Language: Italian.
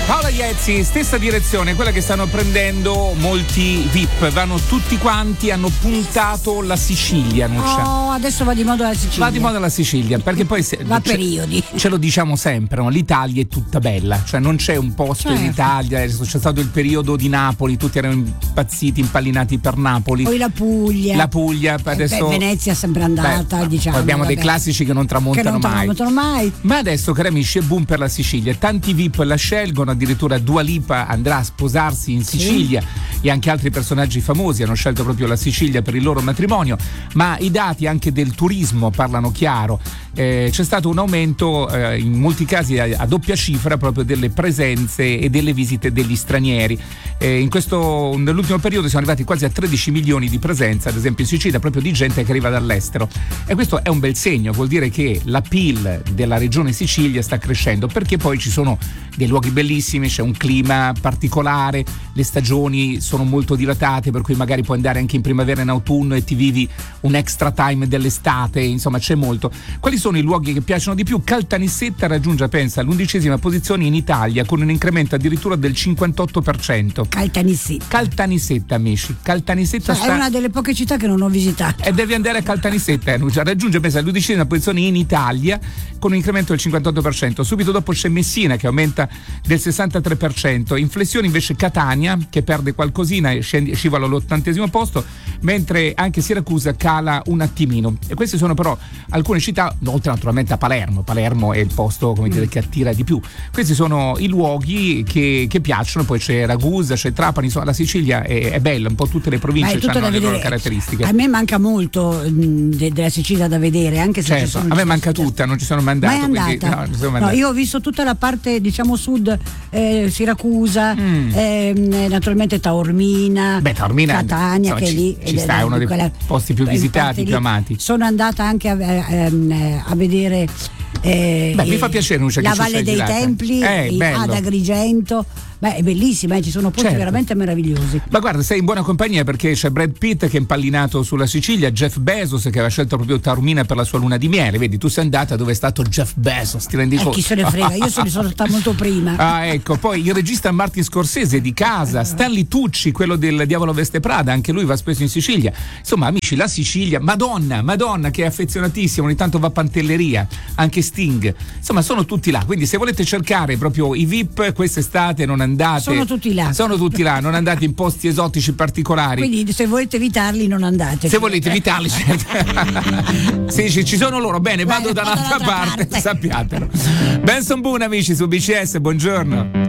Paola Iezzi, stessa direzione, quella che stanno prendendo molti VIP, vanno tutti quanti, hanno puntato la Sicilia, Oh, adesso va di moda la Sicilia. Va di moda la Sicilia, perché poi va a periodi. Ce lo diciamo sempre, no? L'Italia è tutta bella, cioè non c'è un posto in Italia, c'è stato il periodo di Napoli, tutti erano impazziti, impallinati per Napoli. Poi la Puglia, adesso Venezia è sempre andata, diciamo. Poi abbiamo dei classici che non tramontano mai. Ma adesso, cari amici, è boom per la Sicilia, tanti VIP la scelgono, addirittura Dua Lipa andrà a sposarsi in Sicilia e anche altri personaggi famosi hanno scelto proprio la Sicilia per il loro matrimonio, ma i dati anche del turismo parlano chiaro. C'è stato un aumento in molti casi a doppia cifra proprio delle presenze e delle visite degli stranieri. Nell'ultimo periodo siamo arrivati quasi a 13 milioni di presenze, ad esempio in Sicilia, proprio di gente che arriva dall'estero, e questo è un bel segno, vuol dire che l'appeal della regione Sicilia sta crescendo, perché poi ci sono dei luoghi bellissimi, c'è un clima particolare, le stagioni sono molto dilatate, per cui magari puoi andare anche in primavera e in autunno e ti vivi un extra time dell'estate, insomma c'è molto. Quali sono i luoghi che piacciono di più? Caltanissetta raggiunge, pensa, l'11ª posizione in Italia con un incremento addirittura del 58%. Caltanissetta, amici. Caltanissetta è una delle poche città che non ho visitato. E devi andare a Caltanissetta, raggiunge, pensa, l'11ª posizione in Italia con un incremento del 58%. Subito dopo c'è Messina che aumenta del 63%, in flessione invece Catania che perde qualcosina e scivola all'80° posto, mentre anche Siracusa cala un attimino. E queste sono però alcune città, oltre naturalmente a Palermo è il posto, come dire, che attira di più. Questi sono i luoghi che piacciono, poi c'è Ragusa, c'è Trapani, insomma la Sicilia è bella, un po' tutte le province hanno le loro caratteristiche. A me manca molto della Sicilia da vedere, anche se a me manca tutta, non ci sono mai andato. No, io ho visto tutta la parte, diciamo, sud, Siracusa, naturalmente Taormina, Catania, insomma, che lì ci sta, è uno dei posti più visitati, più amati. Sono andata anche a vedere mi fa piacere la Valle dei Templi, ad Agrigento. È bellissima, ci sono posti veramente meravigliosi. Ma guarda, sei in buona compagnia, perché c'è Brad Pitt che è impallinato sulla Sicilia, Jeff Bezos che aveva scelto proprio Taormina per la sua luna di miele. Vedi, tu sei andata dove è stato Jeff Bezos, ti rendi conto? Chi se ne frega, io sono stata molto prima. Ecco, poi il regista Martin Scorsese di casa, Stanley Tucci, quello del Diavolo Veste Prada, anche lui va spesso in Sicilia. Insomma, amici, la Sicilia, Madonna che è affezionatissima, ogni tanto va a Pantelleria, anche Sting, insomma sono tutti là, quindi se volete cercare proprio i VIP quest'estate non andate, sono tutti là, non andate in posti esotici particolari, quindi se volete evitarli non andate, se volete evitarli sì, ci sono loro, bene, vado da un'altra parte. Sappiatelo. Benson Boone, amici, su BCS, buongiorno.